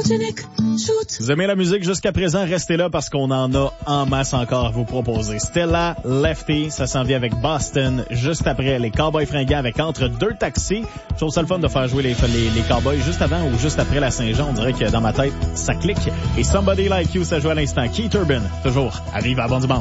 Vous aimez la musique jusqu'à présent? Restez là parce qu'on en a en masse encore à vous proposer. Stella Lefty, ça s'en vient avec Boston. Juste après, les Cowboys fringants avec Entre deux taxis. Je trouve ça le fun de faire jouer les Cowboys juste avant ou juste après la Saint-Jean. On dirait que dans ma tête, ça clique. Et Somebody Like You, ça joue à l'instant. Keith Urban, toujours, arrive à bon dimanche.